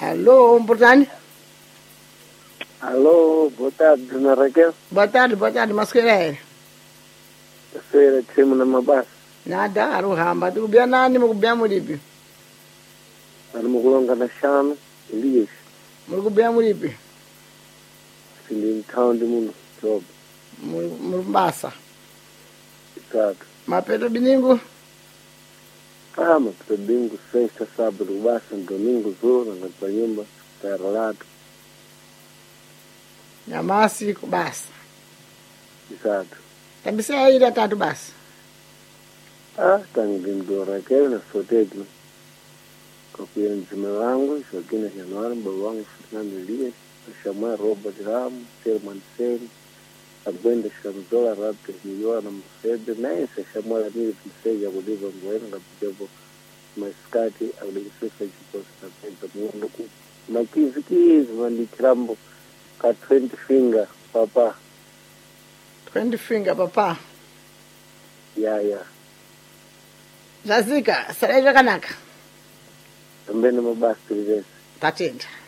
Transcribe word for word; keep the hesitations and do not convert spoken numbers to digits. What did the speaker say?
Alô, importante? Alô, boa tarde, dona Raquel. Boa tarde, boa tarde, masquerere. Feira timu na mabasi. Nada, aruhamba. Tukubia nani, mukubia mulipi? Ali mukulonga na shano, Elias. Mukubia mulipi? Sindi mtaundi muno, job. Murumbasa. Exato. Mapeto biningu? Ah, mapeto bingu, sexta, sábado, basa, domingo, zona, na kwa nyumba, taralado. Nyamasi kubasa. Exato. Tabisa ila tatu basi. Ah, tangu dona Raquel na sotegi. Kwa kuya nzime wangu, shokina Januari, baba wangu Fernando Elias, Shamwa Robert Ram, Sherman Sen, Agwenda Shamzola, Rabte Niyoa na Musede, na ese Shamwa la nili Mseja kudiva mwena na pijabo Maskati, Aglisisa Jikosa na Penta Mungu ku. Makizi kizi mandikirambo ka twenty finger, papa. twenty finger, papa. Ya, ya. Zazika, sareja kanaka. Também numa base de Tatenda.